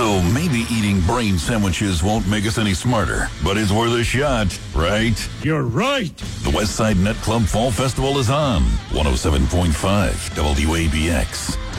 So maybe eating brain sandwiches won't make us any smarter, but it's worth a shot, right? You're right. The West Side Nut Club Fall Festival is on 107.5 WABX.